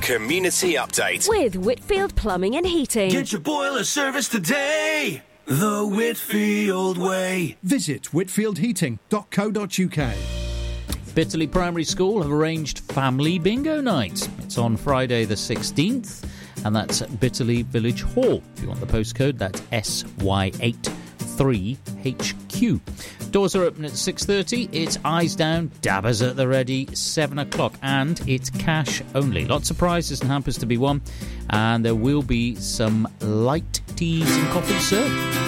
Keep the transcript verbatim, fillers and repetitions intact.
Community Update with Whitfield Plumbing and Heating. Get your boiler service today, the Whitfield way. Visit whitfield heating dot co dot uk. Bitterley Primary School have arranged Family Bingo Night. It's on Friday the sixteenth, and that's at Bitterley Village Hall. If you want the postcode, that's S Y eight three H Q. Doors are open at six thirty. It's eyes down, dabbers at the ready, seven o'clock, and it's cash only. Lots of prizes and hampers to be won, and there will be some light teas and coffee served.